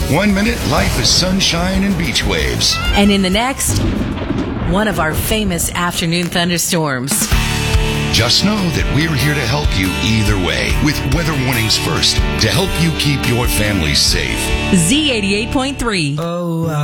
1 minute, life is sunshine and beach waves. And in the next, one of our famous afternoon thunderstorms. Just know that we're here to help you either way with weather warnings first to help you keep your family safe. Z88.3. Oh,